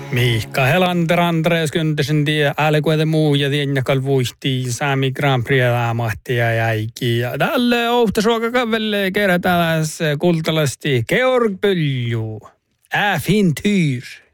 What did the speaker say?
Miikka Helander, Andreas Kyntösen tie, älkuete muu ja tiennakal vuihti, Sami Grand Prix mahti ja jäiki. Ja tälle Ouhtasuokakavelle kerätään kultalasti Georg Pölju. Äfintyr.